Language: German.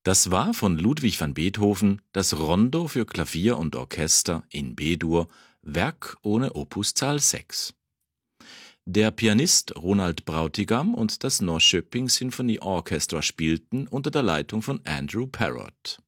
Das war von Ludwig van Beethoven das Rondo für Klavier und Orchester in B-Dur, Werk ohne Opuszahl 6. Der Pianist Ronald Brautigam und das Norrköping Symphony Orchestra spielten unter der Leitung von Andrew Parrott.